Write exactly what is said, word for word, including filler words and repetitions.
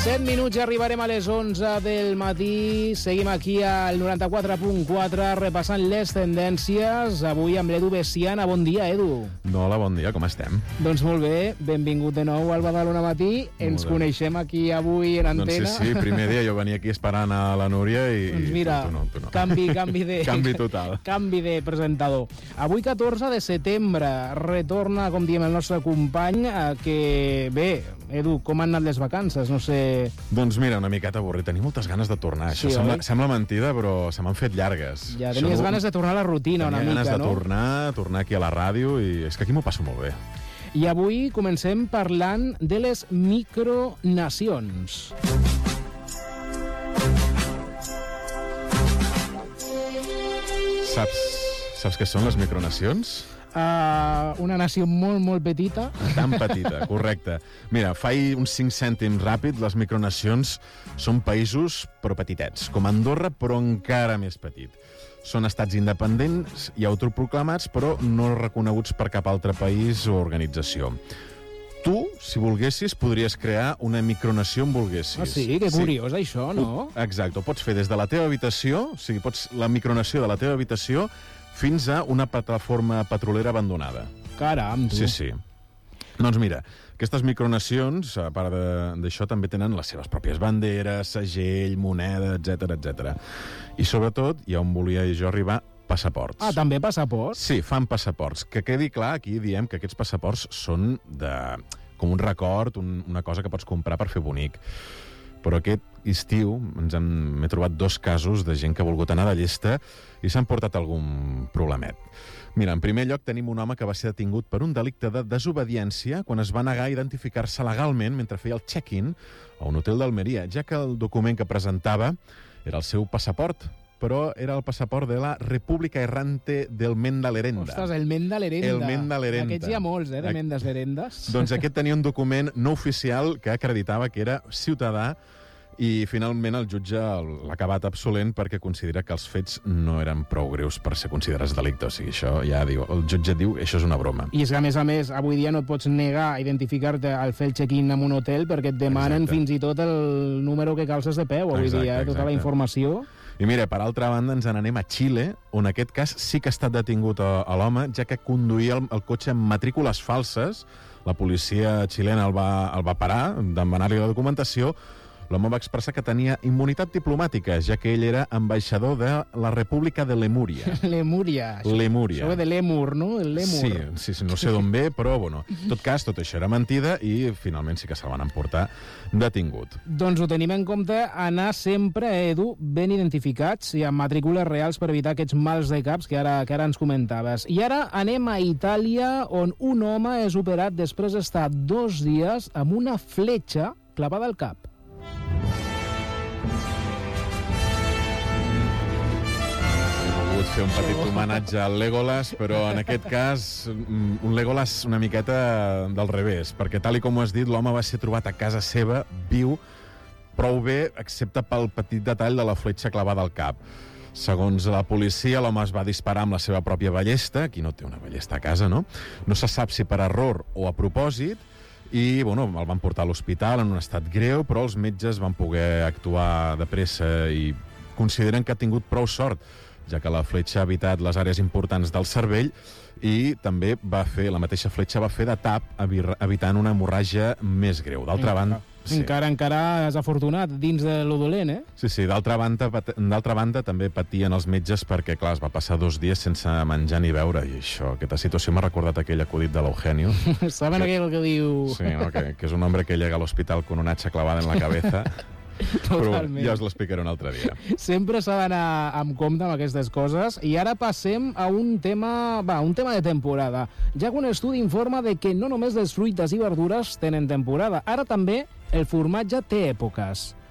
set minuts i arribarem a les onze del matí. Seguim aquí al noranta-quatre punt quatre repassant les tendències. Avui amb l'Edu Bessiana. Bon dia, Edu. Hola, bon dia, com estem? Doncs molt bé, benvingut de nou al Badalona Matí. Ens coneixem aquí avui en antena. Doncs sí, sí, primer dia jo venia aquí esperant a la Núria i... Doncs mira, tu no, tu no. canvi, canvi de... canvi total. Canvi de presentador. Avui, catorze de setembre, retorna, com diem, el nostre company, que, bé, Edu, com han anat les vacances? No sé... Doncs mira, una miqueta avorrit. Tenia moltes ganes de tornar. Sí, Això sembla, oi? sembla mentida, però se m'han fet llargues. Ja tenies Això... ganes de tornar a la rutina una Tenia mica, ganes de no? tornar, tornar aquí a la ràdio, i és que aquí m'ho passo molt bé. I avui comencem parlant de les micronacions. Saps, saps què són les micronacions? Uh, una nació molt, molt petita. Tan petita, correcte. Mira, faig uns cinc cèntims ràpid. Les micronacions són països, però petitets, com Andorra, però encara més petit. Són estats independents i autoproclamats, però no reconeguts per cap altre país o organització. Tu, si volguessis, podries crear una micronació on volguessis. Ah, sí? Que curiós, sí. Això, no? Exacte. Ho pots fer des de la teva habitació, o sigui, pots la micronació de la teva habitació fins a una plataforma petrolera abandonada. Caram, tu. Sí, sí. Doncs mira, aquestes micronacions, a part d'això, també tenen les seves pròpies banderes, segell, moneda, etcètera, etcètera. I sobretot, i on volia jo arribar, passaports. Ah, també passaports? Sí, fan passaports. Que quedi clar, aquí diem que aquests passaports són de, com un record, un, una cosa que pots comprar per fer bonic. Però aquest estiu ens han, m'he trobat dos casos de gent que ha volgut anar de llesta i s'han portat algun problemet. Mira, en primer lloc tenim un home que va ser detingut per un delicte de desobediència quan es va negar a identificar-se legalment mentre feia el check-in a un hotel d'Almeria, ja que el document que presentava era el seu passaport, però era el passaport de la República Errante del Menda Lerenda. Ostres, el Menda Lerenda. El Menda Lerenda. Aquests hi ha molts, eh, de Mendes Lerendes. Doncs aquest tenia un document no oficial que acreditava que era ciutadà i finalment el jutge l'ha acabat absolent perquè considera que els fets no eren prou greus per ser considerats delicte. O sigui, això ja diu, el jutge diu això és una broma. I és que, a més a més, avui dia no et pots negar a identificar-te al fer el check-in en un hotel perquè et demanen exacte. Fins i tot el número que calces de peu, avui exacte, dia, eh? Tota exacte. La informació. I mira, per altra banda, ens n'anem a Xile, on aquest cas sí que ha estat detingut a, a l'home, ja que conduïa el, el cotxe amb matrícules falses. La policia xilena el va, el va parar, demanar-li la documentació. L'home va expressar que tenia immunitat diplomàtica, ja que ell era ambaixador de la República de Lemúria. Lemúria. Lemúria. Això ve de l'Èmur, no? El l'Èmur. Sí, sí, sí, no sé d'on ve, però, bueno, en tot cas, tot això era mentida i finalment sí que se'l van emportar detingut. Doncs ho tenim en compte, anar sempre, Edu, ben identificats i amb matrícules reals per evitar aquests mals de caps que ara, que ara ens comentaves. I ara anem a Itàlia, on un home és operat després d'estar dos dies amb una fletxa clavada al cap. Fer un petit homenatge al Legolas, però en aquest cas un Legolas una miqueta del revés, perquè tal i com ho has dit, l'home va ser trobat a casa seva, viu, prou bé, excepte pel petit detall de la fletxa clavada al cap. Segons la policia, l'home es va disparar amb la seva pròpia ballesta, qui no té una ballesta a casa, no? No se sap si per error o a propòsit, i bueno, el van portar a l'hospital en un estat greu, però els metges van poder actuar de pressa i consideren que ha tingut prou sort, ja que la fletxa ha evitat les àrees importants del cervell i també va fer, la mateixa fletxa va fer de tap, evitant una hemorràgia més greu. D'altra banda... Sí. Encara, encara és afortunat dins de lo dolent, eh? Sí, sí, d'altra banda, d'altra banda també patien els metges perquè, clar, es va passar dos dies sense menjar ni beure, i això, aquesta situació m'ha recordat aquell acudit de l'Eugenio. Saben que, aquell que diu... Sí, no? que, que és un home que llega a l'hospital con un hacha clavada en la cabeza. Totalment. Però ja us l'explicaré un altre dia. Sempre s'ha d'anar amb compte amb aquestes coses. I ara passem a un tema, va, un tema de temporada, ja que un estudi informa de que no només les fruites i verdures tenen temporada, ara també el formatge té èpoques.